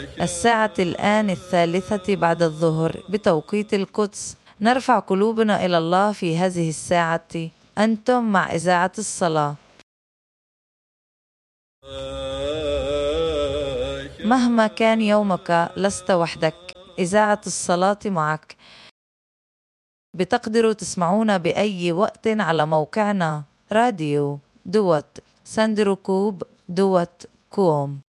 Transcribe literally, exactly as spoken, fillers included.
الساعة الآن الثالثة بعد الظهر بتوقيت القدس. نرفع قلوبنا إلى الله في هذه الساعة. أنتم مع إذاعة الصلاة. مهما كان يومك لست وحدك، إذاعة الصلاة معك. بتقدروا تسمعونا بأي وقت على موقعنا راديو دوت سندركوب دوت كوم.